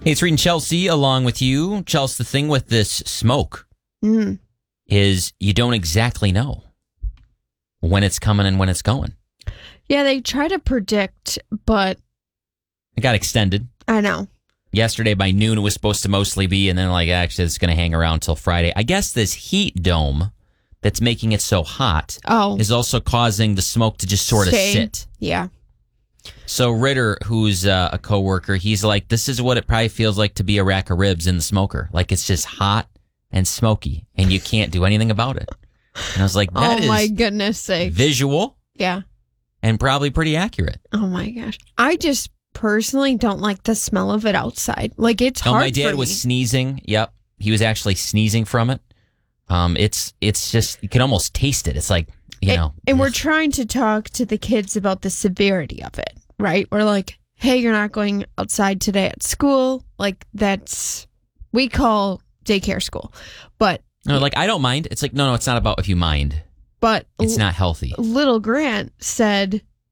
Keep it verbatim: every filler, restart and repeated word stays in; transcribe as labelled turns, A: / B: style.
A: Hey, it's Reed and Chelsea along with you. Chelsea, the thing with this smoke
B: Mm.
A: is you don't exactly know when it's coming and when it's going.
B: Yeah, they try to predict, but
A: It got extended.
B: I know.
A: Yesterday by noon, it was supposed to mostly be, and then like actually it's going to hang around till Friday. I guess this heat dome that's making it so hot
B: Oh,
A: is also causing the smoke to just sort of
B: Stay.
A: sit.
B: yeah.
A: So Ritter, who's uh, a coworker, he's like, this is what it probably feels like to be a rack of ribs in the smoker. Like it's just hot and smoky, and you can't do anything about it. And I was like, that
B: oh
A: is
B: my goodness sake.
A: visual
B: Yeah.
A: and probably pretty accurate.
B: Oh my gosh. I just personally don't like the smell of it outside. Like it's
A: Oh,
B: hard
A: my dad
B: for
A: was
B: me.
A: sneezing. Yep, he was actually sneezing from it. Um, it's it's just you can almost taste it. It's like you
B: and,
A: know,
B: and we're trying to talk to the kids about the severity of it, right? We're like, hey, you're not going outside today at school. Like that's, we call daycare school. But,
A: no, like I don't mind. It's like no, no, it's not about if you mind.
B: but
A: It's
B: l-
A: not healthy.
B: little Grant said,